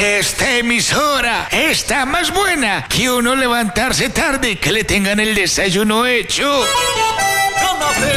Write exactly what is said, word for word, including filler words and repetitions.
Esta emisora está más buena que uno levantarse tarde y que le tengan el desayuno hecho. ¡Gánate